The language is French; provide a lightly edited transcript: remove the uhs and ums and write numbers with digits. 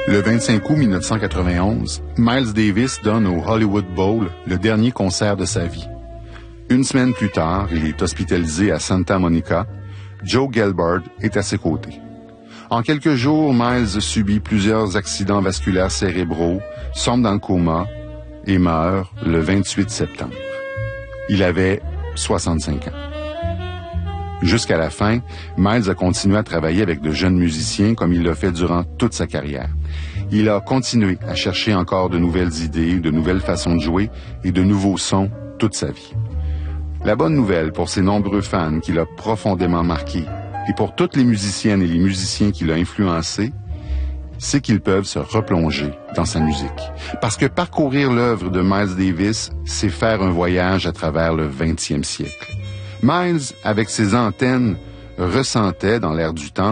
Le 25 août 1991, Miles Davis donne au Hollywood Bowl le dernier concert de sa vie. Une semaine plus tard, il est hospitalisé à Santa Monica. Joe Gelbard est à ses côtés. En quelques jours, Miles subit plusieurs accidents vasculaires cérébraux, sombre dans le coma et meurt le 28 septembre. Il avait 65 ans. Jusqu'à la fin, Miles a continué à travailler avec de jeunes musiciens comme il l'a fait durant toute sa carrière. Il a continué à chercher encore de nouvelles idées, de nouvelles façons de jouer et de nouveaux sons toute sa vie. La bonne nouvelle pour ses nombreux fans qu'il a profondément marqués et pour toutes les musiciennes et les musiciens qu'il a influencés, c'est qu'ils peuvent se replonger dans sa musique. Parce que parcourir l'œuvre de Miles Davis, c'est faire un voyage à travers le 20e siècle. Miles, avec ses antennes, ressentait dans l'air du temps